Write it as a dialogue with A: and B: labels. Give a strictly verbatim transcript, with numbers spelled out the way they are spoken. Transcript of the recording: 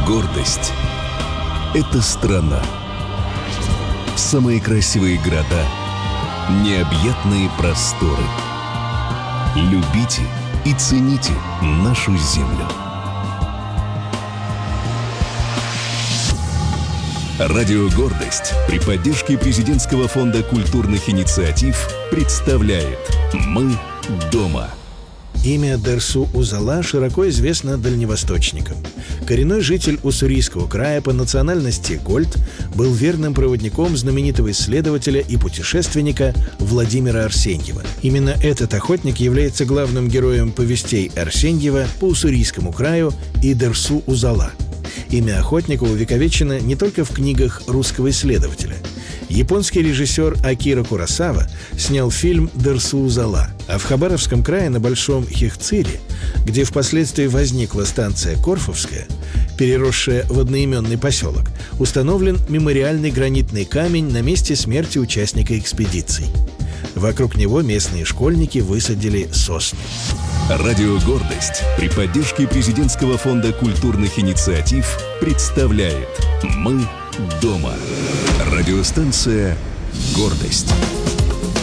A: Гордость – это страна. Самые красивые города, необъятные просторы. Любите и цените нашу землю. Радио «Гордость» при поддержке Президентского фонда культурных инициатив представляет «Мы дома».
B: Имя Дерсу Узала широко известно дальневосточникам. Коренной житель Уссурийского края, по национальности гольд, был верным проводником знаменитого исследователя и путешественника Владимира Арсеньева. Именно этот охотник является главным героем повестей Арсеньева по Уссурийскому краю и Дерсу Узала. Имя охотника увековечено не только в книгах русского исследователя. Японский режиссер Акира Куросава снял фильм «Дерсу Узала», а в Хабаровском крае на Большом Хехцире, где впоследствии возникла станция Корфовская, переросшая в одноименный поселок, установлен мемориальный гранитный камень на месте смерти участника экспедиций. Вокруг него местные школьники высадили сосны.
A: Радио «Гордость» при поддержке Президентского фонда культурных инициатив представляет «Мы дома». Радиостанция «Гордость».